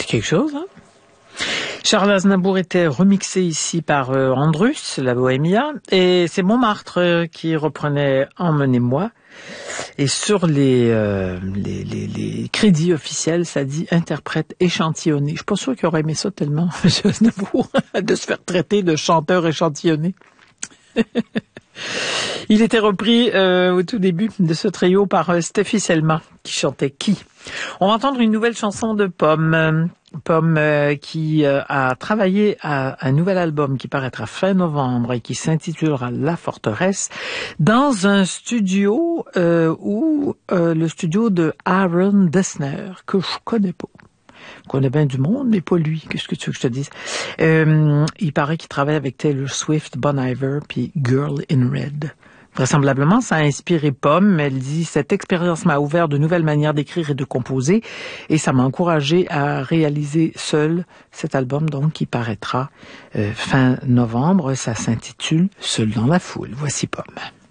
C'est quelque chose, hein? Charles Aznavour était remixé ici par Andrus, la Bohémia, et c'est Montmartre qui reprenait Emmenez-moi. Et sur les crédits officiels, ça dit interprète échantillonné. Je suis pas sûr qu'il aurait aimé ça tellement, M. Aznavour, de se faire traiter de chanteur échantillonné. Il était repris au tout début de ce trio par Steffi Selma, qui chantait Qui. On va entendre une nouvelle chanson de Pomme. Pomme qui a travaillé à un nouvel album qui paraîtra fin novembre et qui s'intitulera La Forteresse dans un studio le studio de Aaron Dessner, que je connais pas. Je connais bien du monde, mais pas lui. Qu'est-ce que tu veux que je te dise? Il paraît qu'il travaille avec Taylor Swift, Bon Iver, puis Girl in Red. Vraisemblablement, ça a inspiré Pomme. Elle dit « Cette expérience m'a ouvert de nouvelles manières d'écrire et de composer et ça m'a encouragée à réaliser seule cet album donc qui paraîtra fin novembre. Ça s'intitule « Seul dans la foule ». Voici Pomme.